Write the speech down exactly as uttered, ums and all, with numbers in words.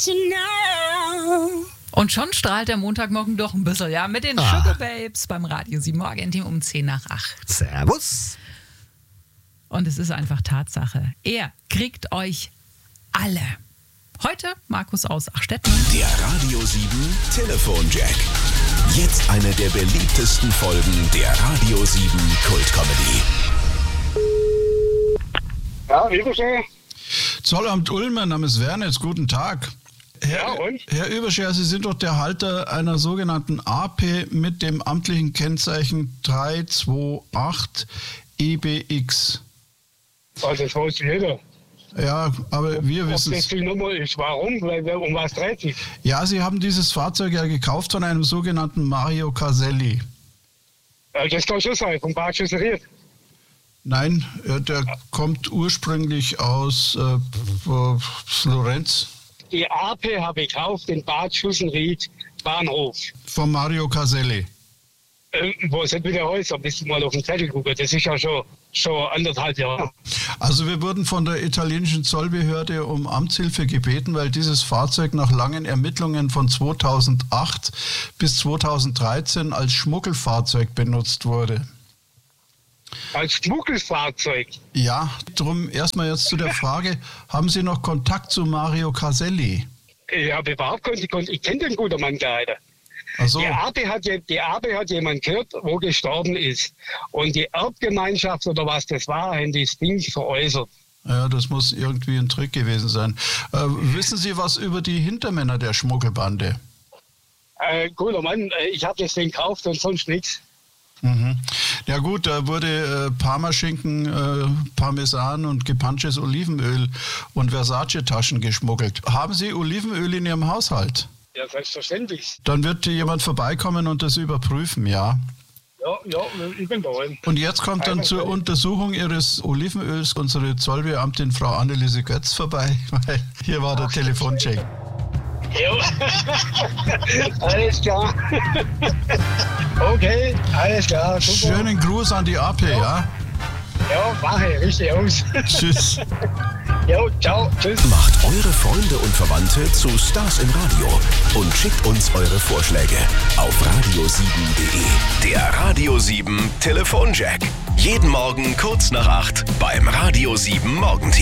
Und schon strahlt der Montagmorgen doch ein bisschen, ja, mit den ah. Sugar Babes beim Radio sieben Morgenteam um zehn nach acht. Servus. Und es ist einfach Tatsache. Er kriegt euch alle. Heute Markus aus Achstetten. Der Radio sieben Telefonjack. Jetzt eine der beliebtesten Folgen der Radio sieben Kultcomedy. Ja, Überscher. Zollamt Ulm, mein Name ist Wernitz, guten Tag. Herr, Ja, und? Herr Überscher, Sie sind doch der Halter einer sogenannten A P mit dem amtlichen Kennzeichen drei zwei acht E B X. Also das weiß jeder. Ja, aber wir wissen Ob es. das die Nummer ist, warum? Weil, um was dreht sich? Ja, Sie haben dieses Fahrzeug ja gekauft von einem sogenannten Mario Caselli. Ja, das kann schon sein, vom Bad Schüsseriert. Nein, äh, der kommt ursprünglich aus äh, Florenz. Die A P habe ich gekauft in Bad Schussenried, Bahnhof. Von Mario Caselli. Äh, wo es nicht wieder heißt, da müsst ihr mal auf den Zettel gucken. Das ist ja schon, schon anderthalb Jahre. Also wir wurden von der italienischen Zollbehörde um Amtshilfe gebeten, weil dieses Fahrzeug nach langen Ermittlungen von zweitausendacht bis zweitausenddreizehn als Schmuggelfahrzeug benutzt wurde. Als Schmuggelfahrzeug? Ja, darum erstmal jetzt zu der Frage, haben Sie noch Kontakt zu Mario Caselli? Ich habe überhaupt keinen Kontakt. Ich kenne den guten Mann gerade. Ach so. Die A P hat, die A P hat jemand gehört, wo gestorben ist. Und die Erbgemeinschaft oder was das war, haben das Ding veräußert. Ja, das muss irgendwie ein Trick gewesen sein. Äh, wissen Sie was über die Hintermänner der Schmuggelbande? Äh, guter Mann, ich habe das Ding gekauft und sonst nichts. Mhm. Ja gut, da wurde äh, Parmaschinken, äh, Parmesan und gepanschtes Olivenöl und Versace-Taschen geschmuggelt. Haben Sie Olivenöl in Ihrem Haushalt? Ja, selbstverständlich. Dann wird jemand vorbeikommen und das überprüfen, ja. Ja, ja, ich bin da. Und jetzt kommt dann zur Untersuchung Ihres Olivenöls unsere Zollbeamtin Frau Anneliese Götz vorbei, weil hier war der Ach, Telefoncheck. Ja, alles klar. Okay, alles klar. Super. Schönen Gruß an die A P, ja? Ja, mache, richtig aus. Tschüss. Jo, ciao, tschüss. Macht eure Freunde und Verwandte zu Stars im Radio und schickt uns eure Vorschläge auf radio sieben punkt de. Der Radio sieben Telefonjack. Jeden Morgen kurz nach acht beim Radio sieben Morgenteam.